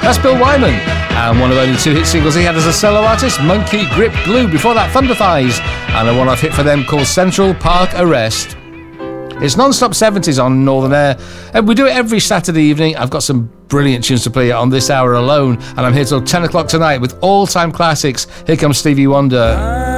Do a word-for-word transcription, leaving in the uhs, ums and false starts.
That's Bill Wyman, and one of only two hit singles he had as a solo artist, Monkey Grip Glue. Before that, Thunder Thighs, and a one-off hit for them called Central Park Arrest. It's Non-Stop seventies on Northern Air, and we do it every Saturday evening. I've got some brilliant tunes to play on this hour alone, and I'm here till ten o'clock tonight with all-time classics. Here comes Stevie Wonder.